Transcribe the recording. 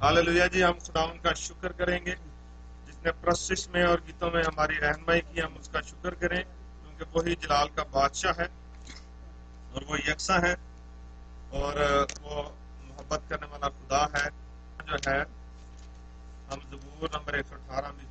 Hallelujah जी, हम खुदावन का शुक्र करेंगे जिसने प्रशिश में और गीतों में हमारी रहनुमाई की। हम उसका शुक्र करें क्योंकि वही जलाल का बादशाह है और वो यकसा है और वो मोहब्बत करने वाला खुदा है। जो है हम ज़बूर नंबर 118 में